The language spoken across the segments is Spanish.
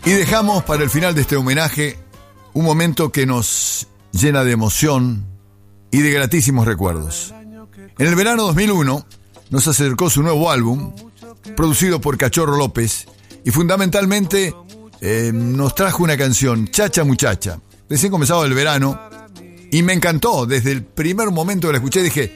Y dejamos para el final de este homenaje un momento que nos llena de emoción y de gratísimos recuerdos. En el verano 2001 nos acercó su nuevo álbum, producido por Cachorro López, y fundamentalmente nos trajo una canción, Chacha Muchacha. Recién comenzaba el verano y me encantó. Desde el primer momento que la escuché dije,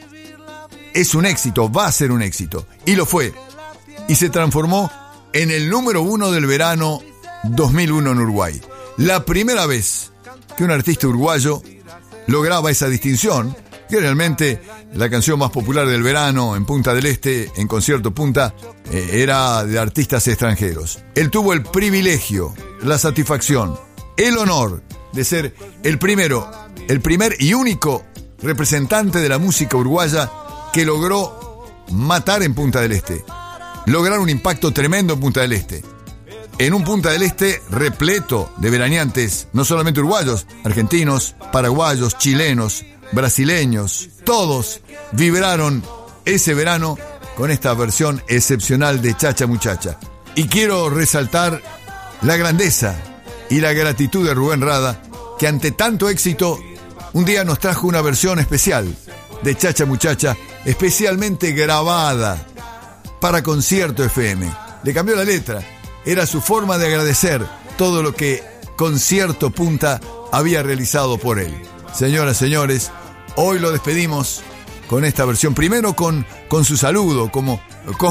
es un éxito, va a ser un éxito. Y lo fue. Y se transformó en el número 1 del verano 2001 en Uruguay. La primera vez que un artista uruguayo lograba esa distinción, que realmente la canción más popular del verano en Punta del Este, en Concierto Punta, era de artistas extranjeros. Él tuvo el privilegio, la satisfacción, el honor de ser el primer y único representante de la música uruguaya que logró matar en Punta del Este, lograr un impacto tremendo en Punta del Este. En un Punta del Este repleto de veraneantes, no solamente uruguayos, argentinos, paraguayos, chilenos, brasileños, todos vibraron ese verano con esta versión excepcional de Chacha Muchacha. Y quiero resaltar la grandeza y la gratitud de Rubén Rada, que ante tanto éxito, un día nos trajo una versión especial de Chacha Muchacha, especialmente grabada para Concierto FM. Le cambió la letra. Era su forma de agradecer todo lo que Concierto Punta había realizado por él. Señoras, señores, hoy lo despedimos con esta versión. Primero con su saludo, como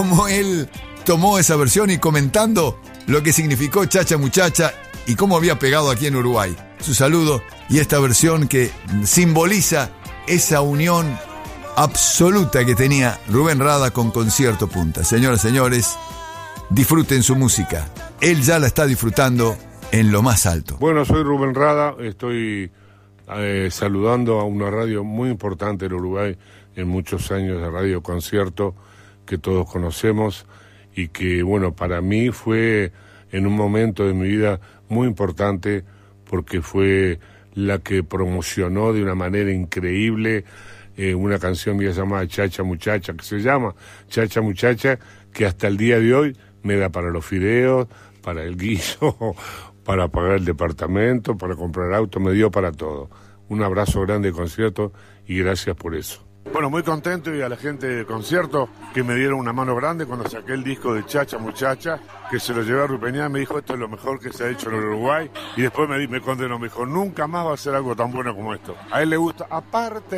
él tomó esa versión y comentando lo que significó Chacha Muchacha y cómo había pegado aquí en Uruguay. Su saludo y esta versión que simboliza esa unión absoluta que tenía Rubén Rada con Concierto Punta. Señoras, señores, disfruten su música. Él ya la está disfrutando en lo más alto. Bueno, soy Rubén Rada, estoy saludando a una radio muy importante en Uruguay, en muchos años de Radio Concierto, que todos conocemos, y que, bueno, para mí fue en un momento de mi vida muy importante, porque fue la que promocionó de una manera increíble una canción mía llamada Chacha Muchacha, que se llama Chacha Muchacha, que hasta el día de hoy me da para los fideos, para el guiso, para pagar el departamento, para comprar auto, me dio para todo. Un abrazo grande de Concierto y gracias por eso. Bueno, muy contento, y a la gente de Concierto que me dieron una mano grande cuando saqué el disco de Chacha Muchacha, que se lo llevé a Rupeñá, me dijo, esto es lo mejor que se ha hecho en el Uruguay, y después me condenó, me dijo, nunca más va a ser algo tan bueno como esto. A él le gusta, aparte